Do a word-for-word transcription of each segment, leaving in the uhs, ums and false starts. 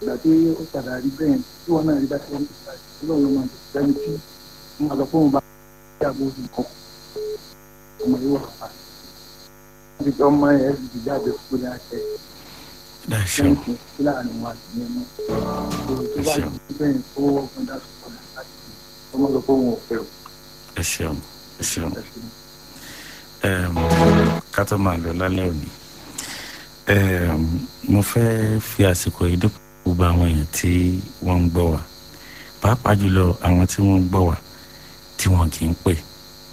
ìgbà tí ó padà rí bẹ́ẹ̀ tí wọ́n náà rí bá tí wọ́n ti gbà tí wọ́n lọ́ọ́ máa tẹ̀sí lẹ́nu tí wọ́n lọ fóun bá yà bó ti kọ́ ọmọ yìí wà pa wọ́n ti ọmọ ẹ̀ ti jáde kúrò ní àṣẹ sẹ́yìn sí láàrin wọn àti ẹ̀mọ́ tó bá ti bẹ́ẹ̀ tó wọ́n dá sọ̀rọ̀ láti ọmọ lọ fóun ọ̀fẹ́ o. ẹ ṣeun ẹ ṣeun ká tó máa lọ lálẹ́ òní mo fẹ́ fi àsìkò yìí dúpọ̀ gbogbo àwọn èèyàn tí wọ́n ń gbọ́ wa pàápàá jùlọ àwọn tí wọ́n ń gbọ́ wa tí wọ́n kì í pè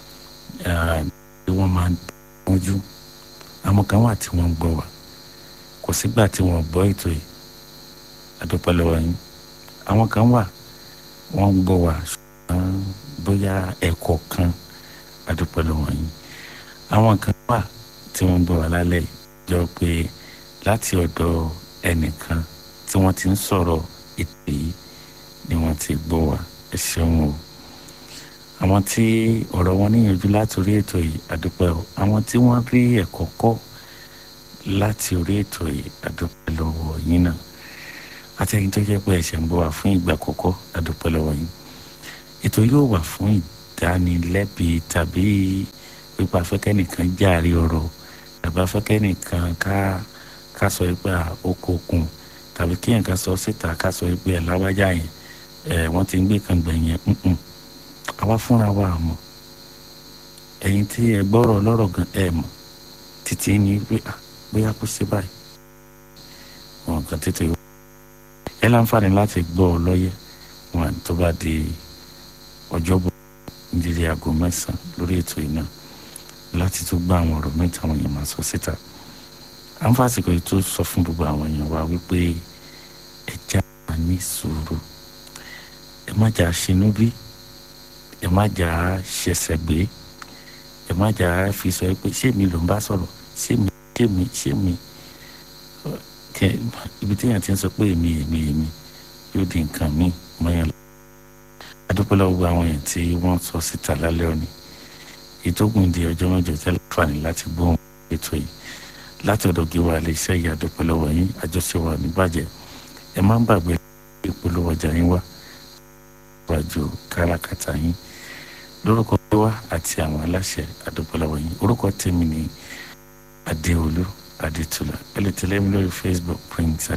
tí wọ́n máa ń tọ́jú àwọn kan wà tí wọ́n ń gbọ́ wa kò sígbà tí wọ́n gbọ́ ètò yìí àdúpẹ́ lọ́wọ́ yín àwọn kan wà wọ́n ń gbọ́ wa ṣùgbọ́n bóyá ẹ̀kọ́ kan àdúpẹ́ lọ́wọ́ yín àwọn kan wà tí wọ́n ń gbọ́ wa lálẹ́ jọ pé láti ọ̀dọ̀ ẹnìkan tí wọ́n ti ń sọ̀rọ̀ ètò yìí ni wọ́n ti gbọ́ wa ẹ ṣeun o àwọn tí ọ̀rọ̀ wọn níyànjú láti orí ètò yìí àdúpẹ́ o àwọn tí wọ́n rí ẹ̀kọ́ kọ́ láti orí ètò yìí àdúpẹ́ lọ́wọ́ yín náà àtẹ̀yìn tó jẹ́ pé ẹ̀ṣẹ̀ ń bọ̀ wá fún ìgbà àkọ́kọ́ àdúpẹ́ lọ́wọ́ yín ètò yóò wà fún ìdánilẹ́bi tàbí pípa afẹ́kẹ́ nìkan járe ọ̀rọ̀ tàbí afẹ́kẹ́ nìkan ká ká sọ pé àkókò kùn tàbí kí nǹkan sọ síta ká sọ pé ẹ̀ láwájá yẹn ẹ̀ wọ́n ti ń gbé kan gbẹ̀yìn ẹ̀ àwa fúnra wa mọ̀ ẹ̀yin tí ẹ gbọ́rọ̀ lọ́rọ̀ gan ẹ̀ mọ̀ títí ní pé bóyá kó ṣe báyìí wọn kàn tètè wọ ẹ láǹfààní láti gbọ́ ọ lọ́yẹ̀ wọn tó bá di ọjọ́bọ̀ nídìrí aago mẹ́sàn-án lórí ètò yìí náà láti tún gbọ́ àwọn ọ̀rọ̀ mẹ́ta àwọn èèyàn máa sọ síta à ń fàsìkò yìí tó sọ fún gbogbo àwọn èèyàn wa wípé ẹ já wa ní sùúrù ẹ má jà ṣinú bí ẹ má jà ṣẹ̀ṣẹ̀ gbé ẹ má jà fi sọ pé ṣé mi ló ń bá sọ̀rọ̀ ṣé mi ṣé mi ṣé mi ibi tí èèyàn ti ń sọ pé èmi èmi èmi yóò di nǹkan míì mọ́yàn lọ. adúpẹ́ lọ́wọ́ gbogbo àwọn èèyàn tí wọ́n sọ síta lálẹ́ òní ìtógun di ọjọ́ mẹ́jọ tẹ́lẹ̀ fàní láti gbóhùn ètò yìí láti ọ̀dọ̀ gíwá ilé iṣẹ́ yìí adúpẹ́ lọ́wọ́ yín àjọṣe wa níbàjẹ́ ẹ má ń gbàgbé ìpolówó ọjà yín wá wájú káràkátà yín lórúkọ wá àti àwọn aláṣẹ adúpẹ́ lọ́wọ́ yín orúkọ tèmi ni Adéolú Adétúlá ẹ lè tẹ̀lé mi lórí Facebook Prince Adé.